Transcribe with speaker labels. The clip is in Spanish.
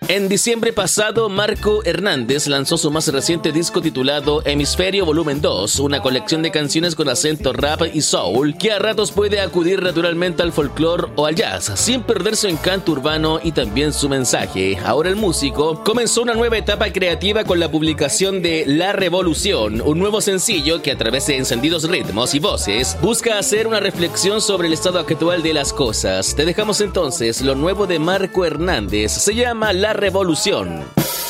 Speaker 1: En diciembre pasado, Marco Hernández lanzó su más reciente disco titulado Hemisferio Volumen 2, una colección de canciones con acento rap y soul que a ratos puede acudir naturalmente al folclore o al jazz, sin perder su encanto urbano y también su mensaje. Ahora el músico comenzó una nueva etapa creativa con la publicación de La Revolución, un nuevo sencillo que a través de encendidos ritmos y voces busca hacer una reflexión sobre el estado actual de las cosas. Te dejamos entonces lo nuevo de Marco Hernández, se llama La Revolución.